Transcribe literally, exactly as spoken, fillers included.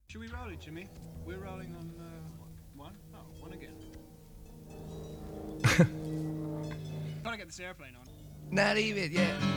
Should we roll it, Jimmy? We're rolling on uh, one. Oh, one again. Trying to get this airplane on. Not even, yeah.